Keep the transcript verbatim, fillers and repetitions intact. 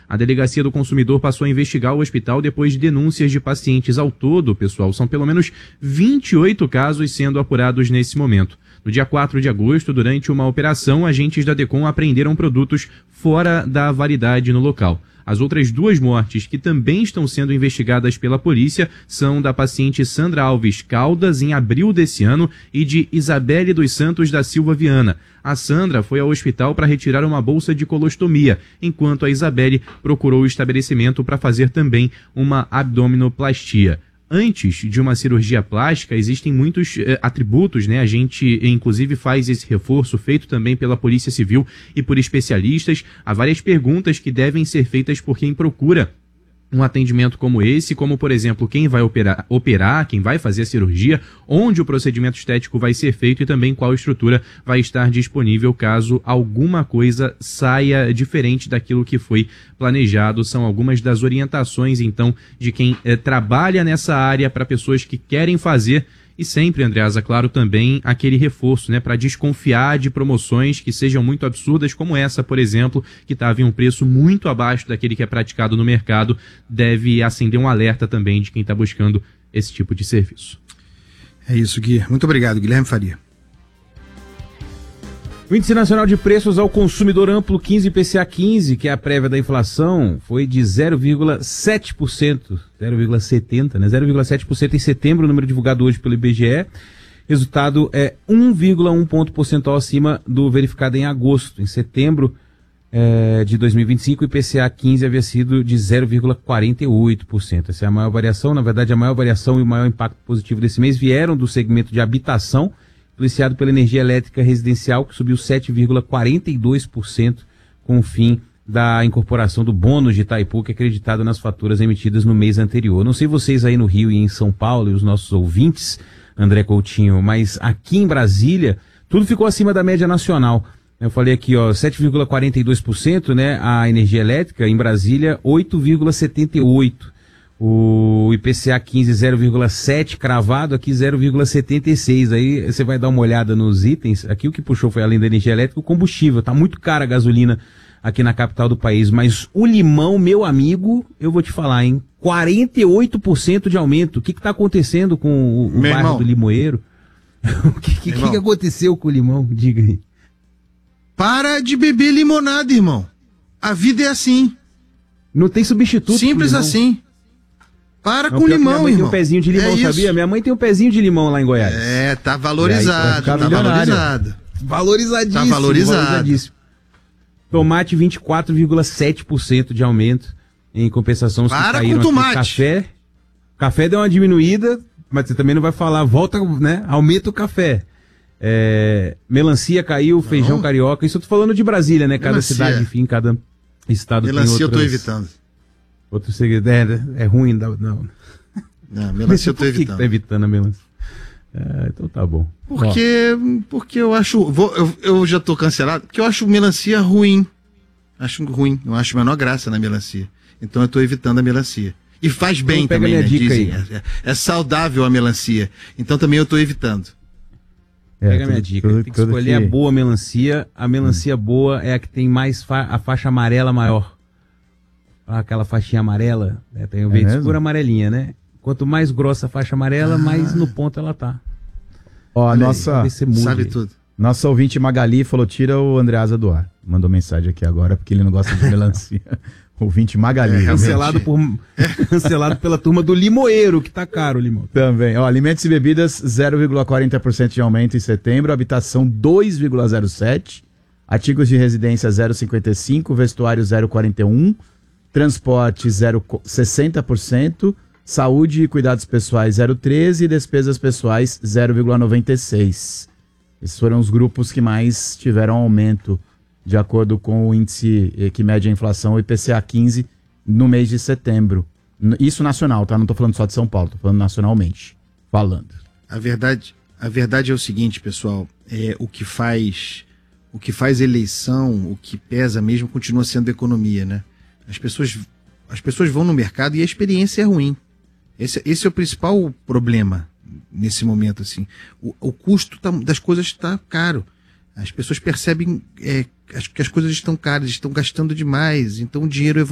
A Delegacia do Consumidor passou a investigar o hospital depois de denúncias de pacientes. Ao todo, pessoal, são pelo menos vinte e oito casos sendo apurados nesse momento. No dia quatro de agosto, durante uma operação, agentes da DECOM apreenderam produtos fora da validade no local. As outras duas mortes que também estão sendo investigadas pela polícia são da paciente Sandra Alves Caldas, em abril desse ano, e de Isabelle dos Santos da Silva Viana. A Sandra foi ao hospital para retirar uma bolsa de colostomia, enquanto a Isabelle procurou o estabelecimento para fazer também uma abdominoplastia. Antes de uma cirurgia plástica, existem muitos eh, atributos, né? A gente, inclusive, faz esse reforço feito também pela Polícia Civil e por especialistas. Há várias perguntas que devem ser feitas por quem procura um atendimento como esse, como, por exemplo, quem vai operar, operar, quem vai fazer a cirurgia, onde o procedimento estético vai ser feito e também qual estrutura vai estar disponível caso alguma coisa saia diferente daquilo que foi planejado. São algumas das orientações, então, de quem eh, trabalha nessa área para pessoas que querem fazer. E sempre, Andreasa, claro, também aquele reforço, né, para desconfiar de promoções que sejam muito absurdas, como essa, por exemplo, que estava em um preço muito abaixo daquele que é praticado no mercado. Deve acender um alerta também de quem está buscando esse tipo de serviço. É isso, Gui. Muito obrigado, Guilherme Faria. O Índice Nacional de Preços ao Consumidor Amplo quinze I P C A quinze, que é a prévia da inflação, foi de zero vírgula sete por cento, zero vírgula setenta por cento, né? zero vírgula sete por cento em setembro, o número divulgado hoje pelo I B G E. Resultado é um vírgula um ponto percentual acima do verificado em agosto. Em setembro é, de dois mil e vinte e cinco, o I P C A quinze havia sido de zero vírgula quarenta e oito por cento. Essa é a maior variação. Na verdade, a maior variação e o maior impacto positivo desse mês vieram do segmento de habitação, influenciado pela energia elétrica residencial, que subiu sete vírgula quarenta e dois por cento com o fim da incorporação do bônus de Itaipu, que é acreditado nas faturas emitidas no mês anterior. Não sei vocês aí no Rio e em São Paulo e os nossos ouvintes, André Coutinho, mas aqui em Brasília tudo ficou acima da média nacional. Eu falei aqui, ó, sete vírgula quarenta e dois por cento, né, a energia elétrica, em Brasília oito vírgula setenta e oito por cento. O I P C A quinze zero vírgula sete cravado, aqui zero vírgula setenta e seis. Aí você vai dar uma olhada nos itens. Aqui o que puxou foi, além da energia elétrica, o combustível. Tá muito cara a gasolina aqui na capital do país, mas o limão, meu amigo, eu vou te falar, hein? quarenta e oito por cento de aumento. O que que tá acontecendo com o, o bairro irmão. do Limoeiro? O que que, que que aconteceu com o limão? Diga aí. Para de beber limonada, irmão. A vida é assim. Não tem substituto. Simples assim. Para Não, com limão, minha mãe irmão. tem um pezinho de limão, é sabia? Minha mãe tem um pezinho de limão lá em Goiás. É, tá valorizado, tá valorizado. Valorizadíssimo. Tá valorizado. valorizadíssimo. Tomate vinte e quatro vírgula sete por cento de aumento, em compensação os que Para caíram com tomate. aqui. Café, café deu uma diminuída, mas você também não vai falar, volta, né? Aumenta o café. É, melancia caiu, feijão não. carioca, isso eu tô falando de Brasília, né? Cada Melancia. cidade, enfim, cada estado Melancia tem outras... eu tô evitando. Outro segredo, é, é ruim, não. não. Não, melancia eu tô Por que evitando. que tá evitando a melancia? É, então tá bom. Porque, porque eu acho. Vou, eu, eu já tô cancelado, porque eu acho melancia ruim. Acho ruim. Eu acho a menor graça na melancia. Então eu tô evitando a melancia. E faz bem então, também, né? Dizem. Aí. É, é saudável a melancia. Então também eu tô evitando. É, pega a minha dica. Tudo, tem que escolher que... a boa melancia. A melancia hum. boa é a que tem mais fa a faixa amarela maior. Aquela faixinha amarela, né? Tem o verde é escuro amarelinha, né? Quanto mais grossa a faixa amarela, ah. mais no ponto ela tá. Ó, a nossa... Sabe tudo. Nossa ouvinte Magali falou, tira o Andreasa do ar. Mandou mensagem aqui agora, porque ele não gosta de melancia. Ouvinte Magali. É, cancelado, por, cancelado pela turma do Limoeiro, que tá caro o limão. Também. Ó, alimentos e bebidas, zero vírgula quarenta por cento de aumento em setembro. Habitação, dois vírgula zero sete por cento. Artigos de residência, zero vírgula cinquenta e cinco por cento. Vestuário, zero vírgula quarenta e um por cento. Transporte, zero vírgula sessenta por cento. Saúde e cuidados pessoais, zero vírgula treze por cento. E despesas pessoais, zero vírgula noventa e seis por cento. Esses foram os grupos que mais tiveram aumento, de acordo com o índice que mede a inflação, o I P C A quinze, no mês de setembro. Isso nacional, tá? Não tô falando só de São Paulo, tô falando nacionalmente. Falando. A verdade, a verdade é o seguinte, pessoal, é, o que faz, o que faz eleição, o que pesa mesmo, continua sendo a economia, né? As pessoas, as pessoas vão no mercado e a experiência é ruim. Esse, esse é o principal problema nesse momento, assim. O, o custo tá, das coisas está caro. As pessoas percebem é, que as coisas estão caras, estão gastando demais, então o dinheiro